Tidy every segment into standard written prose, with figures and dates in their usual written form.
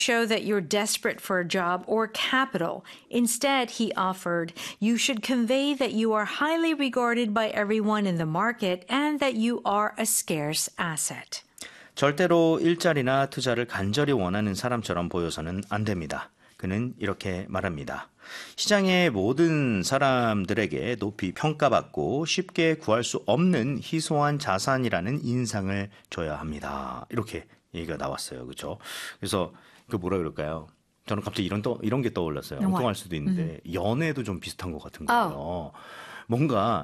show that you're desperate for a job or capital. Instead, he offered, you should convey that you are highly regarded by everyone in the market and that you are a scarce asset. 절대로 일자리나 투자를 간절히 원하는 사람처럼 보여서는 안 됩니다. 그는 이렇게 말합니다. 시장의 모든 사람들에게 높이 평가받고 쉽게 구할 수 없는 희소한 자산이라는 인상을 줘야 합니다. 이렇게 얘기가 나왔어요. 그렇죠? 그래서 그 뭐라 그럴까요? 저는 갑자기 이런 게 떠올랐어요. 엉뚱할 수도 있는데 연애도 좀 비슷한 것 같은 거예요. 뭔가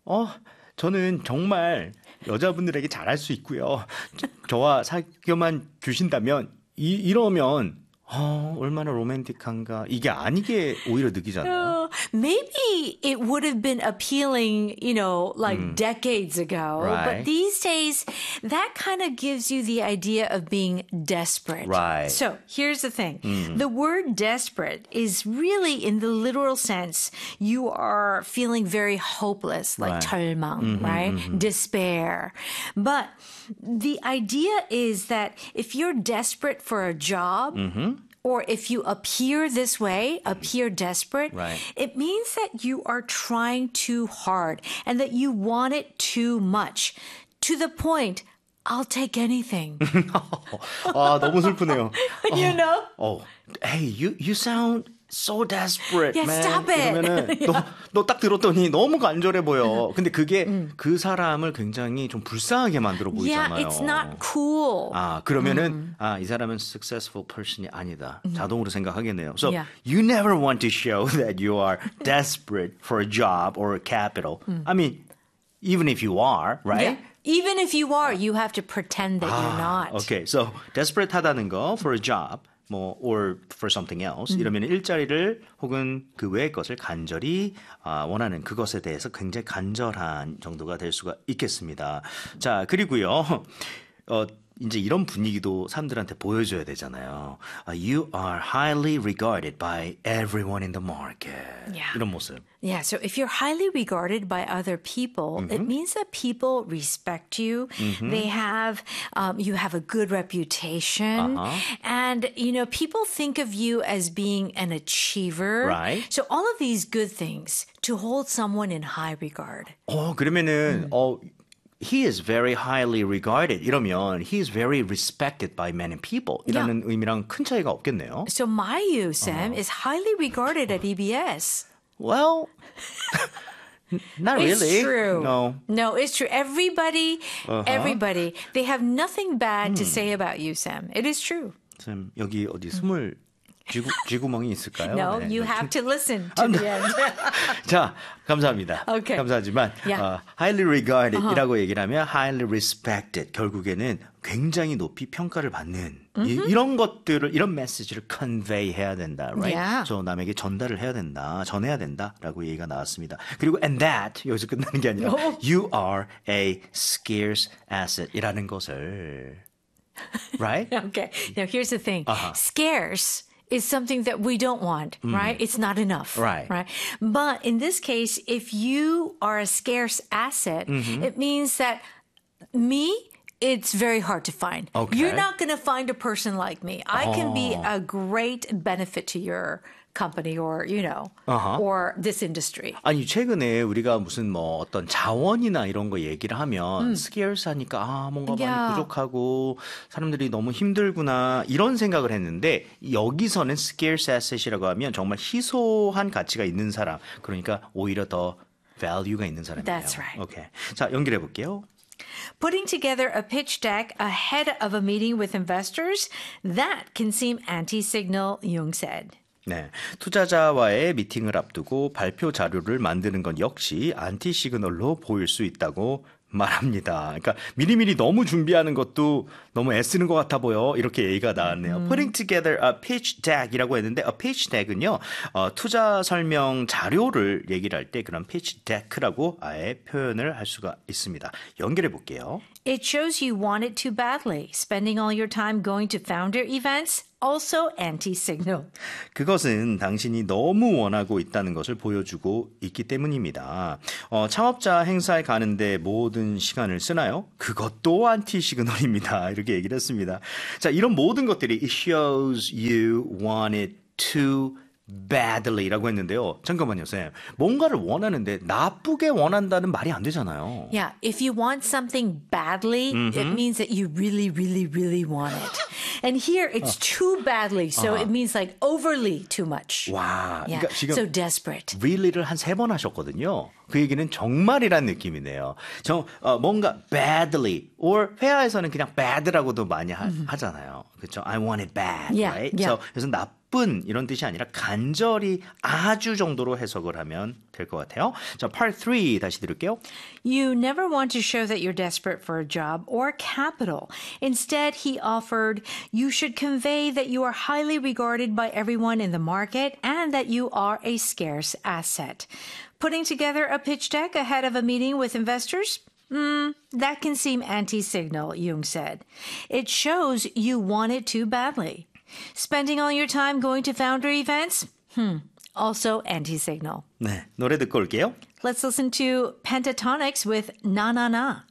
저는 정말 여자분들에게 잘할 수 있고요. 저와 사귀어만 주신다면 이러면 얼마나 로맨틱한가. 이게 아니게 오히려 느끼잖아요. Maybe it would have been appealing, like decades ago. Right. But these days, that kind of gives you the idea of being desperate. Right. So here's the thing. The word desperate is really, in the literal sense, you are feeling very hopeless, like 절망, right? Despair. But the idea is that if you're desperate for a job, or if you appear this way, appear desperate, it means that you are trying too hard and that you want it too much. To the point, I'll take anything. 너무 슬프네요. You know? Hey, you sound so desperate, Yeah, man. stop it. 그러면은 너 딱 들었더니 너무 간절해 보여. 근데 그게 그 사람을 굉장히 좀 불쌍하게 만들어 보이잖아요. Yeah, it's not cool. 그러면은 이 사람은 successful person이 아니다. 자동으로 생각하겠네요. So Yeah. you never want to show that you are desperate for a job or a capital. I mean, even if you are, right? Yeah. Even if you are, you have to pretend that you're not. Okay, so desperate 하다는 거 for a job. or for something else. 이러면 일자리를 혹은 그 외의 것을 간절히 원하는 그것에 대해서 굉장히 간절한 정도가 될 수가 있겠습니다. 자, 그리고요. 이제 이런 분위기도 사람들한테 보여줘야 되잖아요. You are highly regarded by everyone in the market. Yeah. 이런 모습. Yeah, so if you're highly regarded by other people, it means that people respect you. They have, you have a good reputation. And, people think of you as being an achiever. Right. So all of these good things to hold someone in high regard. 그러면은, he is very highly regarded. 이러면 he is very respected by many people. 이라는 의미랑 큰 차이가 없겠네요. So my you, Sam, is highly regarded at EBS. Well, not really. It's true. No, it's true. Everybody, they have nothing bad to say about you, Sam. It is true. 쌤, 여기 어디 스물 쥐구멍이 있을까요? No, you have to listen to the end. 자, 감사합니다. Okay. 감사하지만 highly regarded이라고 얘기를 하면 highly respected. 결국에는 굉장히 높이 평가를 받는 이런 것들을 이런 메시지를 convey 해야 된다, right? Yeah. 저 남에게 전달을 해야 된다, 전해야 된다라고 얘기가 나왔습니다. 그리고 and that 여기서 끝나는 게 아니라 you are a scarce asset이라는 것을 right? Okay. Now here's the thing. Scarce is something that we don't want, right? It's not enough, right? But in this case, if you are a scarce asset, it means that it's very hard to find. Okay. You're not going to find a person like me. I can be a great benefit to your company or, or this industry. 아니, 최근에 우리가 무슨 어떤 자원이나 이런 거 얘기를 하면 scarce 하니까 뭔가 많이 부족하고 사람들이 너무 힘들구나 이런 생각을 했는데 여기서는 scarce asset이라고 하면 정말 희소한 가치가 있는 사람. 그러니까 오히려 더 value가 있는 사람이에요. That's right. 오케이. 자, 연결해 볼게요. Putting together a pitch deck ahead of a meeting with investors, that can seem anti-signal, Jung said. 네, 투자자와의 미팅을 앞두고 발표 자료를 만드는 건 역시 안티 시그널로 보일 수 있다고 말합니다. 그러니까 미리미리 너무 준비하는 것도 너무 애쓰는 것 같아 보여. 이렇게 얘기가 나왔네요. Putting together a pitch deck이라고 했는데 a pitch deck은요. 투자 설명 자료를 얘기를 할 때 그런 pitch deck라고 아예 표현을 할 수가 있습니다. 연결해 볼게요. It shows you want it too badly, spending all your time going to founder events also anti-signal. 그것은 당신이 너무 원하고 있다는 것을 보여주고 있기 때문입니다. 창업자 행사에 가는데 모든 시간을 쓰나요? 그것도 안티 시그널입니다. 이렇게 얘기를 했습니다. 자, 이런 모든 것들이 it shows you want it too badly라고 했는데요. 잠깐만요, 쌤. 뭔가를 원하는데 나쁘게 원한다는 말이 안 되잖아요. Yeah, if you want something badly, it means that you really, really, really want it. And here it's too badly, so it means like overly too much. 와, Yeah, 그러니까 지금 so desperate. really를 한 3번 하셨거든요. 그 얘기는 정말이란 느낌이네요. 뭔가 badly, or 회화에서는 그냥 bad라고도 많이 하잖아요. 그렇죠? I want it bad, Yeah, right? yeah. So, 그래서 나쁜 이런 뜻이 아니라 간절히 아주 정도로 해석을 하면 될 것 같아요. 자, part 3 다시 들을게요. You never want to show that you're desperate for a job or capital. Instead, he offered, you should convey that you are highly regarded by everyone in the market and that you are a scarce asset. Putting together a pitch deck ahead of a meeting with investors? That can seem anti-signal, Jung said. It shows you want it too badly. Spending all your time going to founder events? Also anti-signal. 네, 노래 듣고 올게요. Let's listen to Pentatonics with Na Na Na.